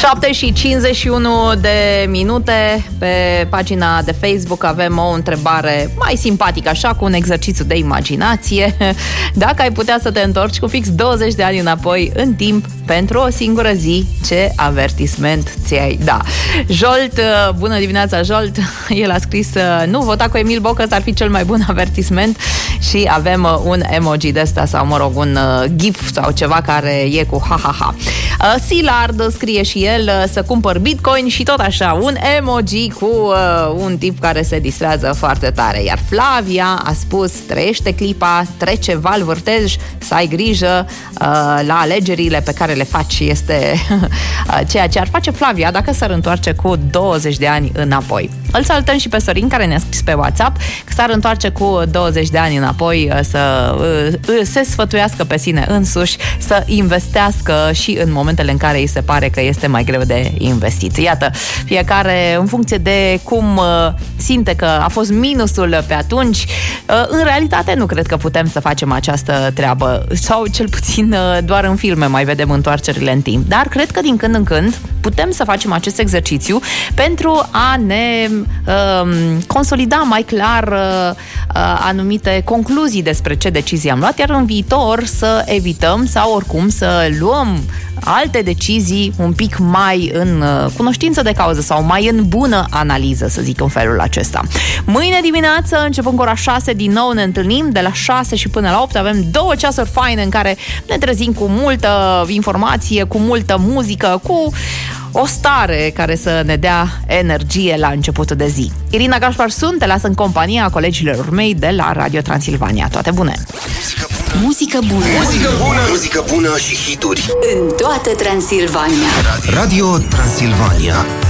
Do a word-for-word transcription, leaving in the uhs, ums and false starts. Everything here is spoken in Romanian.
șapte și cincizeci și unu de minute. Pe pagina de Facebook avem o întrebare mai simpatică, așa, cu un exercițiu de imaginație. Dacă ai putea să te întorci cu fix douăzeci de ani înapoi în timp pentru o singură zi, ce avertisment ți-ai da? Jolt, bună dimineața, Jolt. El a scris: nu vota cu Emil Boc, ăsta ar fi cel mai bun avertisment. Și avem un emoji de ăsta, sau mă rog, un gif sau ceva care e cu ha-ha-ha. Silard scrie și el să cumpăr Bitcoin și tot așa, un emoji cu uh, un tip care se distrează foarte tare. Iar Flavia a spus: trăiește clipa, trece val vârtej, să ai grijă uh, la alegerile pe care le faci. Este ceea ce ar face Flavia dacă s-ar întoarce cu douăzeci de ani înapoi. Îl salutăm și pe Sorin, care ne-a scris pe WhatsApp că s-ar întoarce cu douăzeci de ani înapoi să uh, se sfătuiască pe sine însuși, să investească și în momentele în care îi se pare că este mai greu de investit. Iată, fiecare în funcție de cum uh, simte că a fost minusul pe atunci. Uh, în realitate nu cred că putem să facem această treabă, sau cel puțin uh, doar în filme mai vedem întoarcerile în timp. Dar cred că din când în când putem să facem acest exercițiu pentru a ne uh, consolida mai clar uh, uh, anumite concluzii despre ce decizii am luat, iar în viitor să evităm sau oricum să luăm alte decizii un pic mai în uh, cunoștință de cauză sau mai în bună analiză, să zic în felul acesta. Mâine dimineață, începând cu ora șase, din nou ne întâlnim. De la șase și până la opt avem două ceasuri faine în care ne trezim cu multă informație, cu multă muzică, cu o stare care să ne dea energie la începutul de zi. Irina Gașpar sunt, te las în compania colegilor mei de la Radio Transilvania. Toate bune! Muzică bună! Muzică bună! Muzică bună și hituri în toată Transilvania. Radio Transilvania.